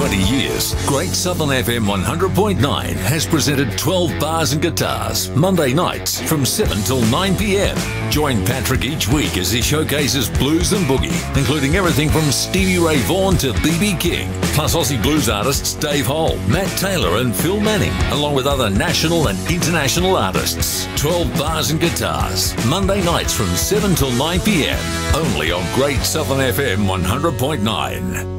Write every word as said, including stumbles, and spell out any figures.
twenty years, Great Southern F M one hundred point nine has presented twelve Bars and Guitars, Monday nights from seven till nine p m. Join Patrick each week as he showcases blues and boogie, including everything from Stevie Ray Vaughan to B B King, plus Aussie blues artists Dave Hole, Matt Taylor and Phil Manning, along with other national and international artists. twelve Bars and Guitars, Monday nights from seven till nine p m, only on Great Southern F M one hundred point nine.